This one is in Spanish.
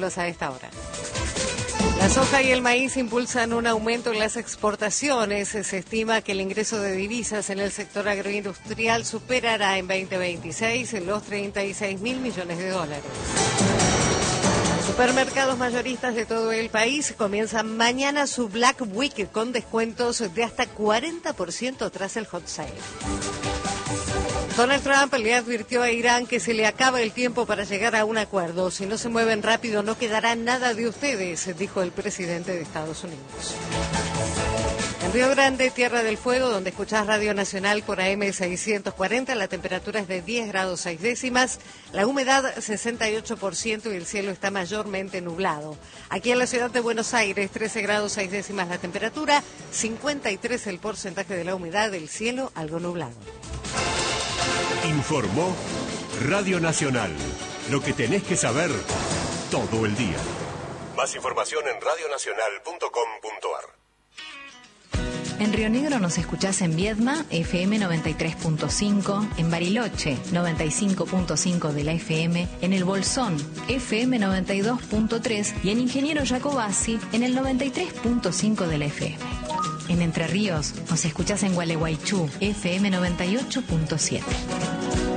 títulos a esta hora. La soja y el maíz impulsan un aumento en las exportaciones. Se estima que el ingreso de divisas en el sector agroindustrial superará en 2026 los 36.000 millones de dólares. Supermercados mayoristas de todo el país comienzan mañana su Black Week con descuentos de hasta 40% tras el hot sale. Donald Trump le advirtió a Irán que se le acaba el tiempo para llegar a un acuerdo. Si no se mueven rápido, no quedará nada de ustedes, dijo el presidente de Estados Unidos. En Río Grande, Tierra del Fuego, donde escuchás Radio Nacional por AM 640, la temperatura es de 10 grados 6 décimas, la humedad 68% y el cielo está mayormente nublado. Aquí en la ciudad de Buenos Aires, 13 grados 6 décimas la temperatura, 53 el porcentaje de la humedad, el cielo algo nublado. Informó Radio Nacional. Lo que tenés que saber todo el día. Más información en radionacional.com.ar. En Río Negro nos escuchás en Viedma, FM 93.5, en Bariloche, 95.5 de la FM, en El Bolsón, FM 92.3 y en Ingeniero Jacobasi, en el 93.5 de la FM. En Entre Ríos nos escuchás en Gualeguaychú, FM 98.7.